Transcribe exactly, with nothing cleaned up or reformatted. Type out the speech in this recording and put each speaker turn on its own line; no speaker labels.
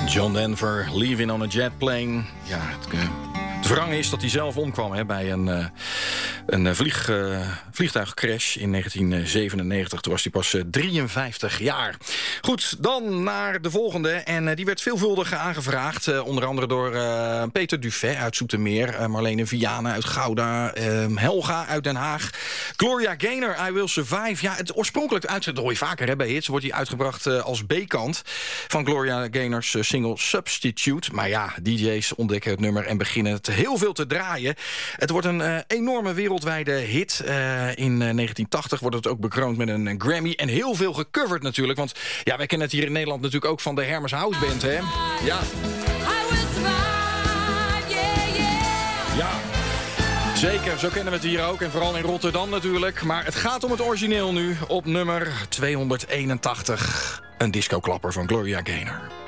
John Denver, Leaving on a Jet Plane. Ja, het, uh, het wrange is dat hij zelf omkwam hè, bij een, uh, een vlieg, uh, vliegtuigcrash in negentien zevenennegentig. Toen was hij pas uh, drieënvijftig jaar. Goed, dan naar de volgende. En uh, die werd veelvuldig aangevraagd. Uh, onder andere door uh, Peter Dufay uit Zoetermeer. Uh, Marlene Vianen uit Gouda. Uh, Helga uit Den Haag. Gloria Gaynor, I Will Survive. Ja, het oorspronkelijk uitzet, dat hoor je vaker hè, bij hits. Wordt hij uitgebracht uh, als B-kant van Gloria Gaynor's uh, single Substitute. Maar ja, D J's ontdekken het nummer en beginnen het heel veel te draaien. Het wordt een uh, enorme wereldwijde hit. Uh, in uh, negentien tachtig wordt het ook bekroond met een Grammy. En heel veel gecoverd natuurlijk. Want ja, wij kennen het hier in Nederland natuurlijk ook van de Hermes House Band, hè? Ja. Ja. Zeker, zo kennen we het hier ook. En vooral in Rotterdam natuurlijk. Maar het gaat om het origineel nu. Op nummer tweehonderdeenentachtig. Een discoklapper van Gloria Gaynor.